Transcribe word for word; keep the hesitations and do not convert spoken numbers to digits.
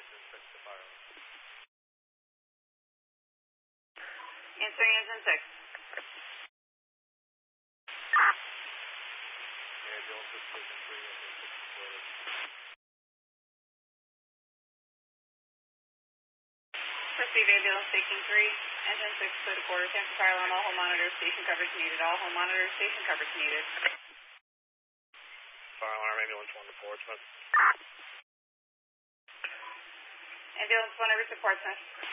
Engine six to fire alarm. Answering engine six. Ambulance is station three, engine six is loaded. Receive ambulance station three, engine six, clear to quarters, answer fire alarm, all home monitors, station coverage needed, all home monitors, station coverage needed. Fire alarm, ambulance one to Portsmouth. Ambulance one over to Portsmouth.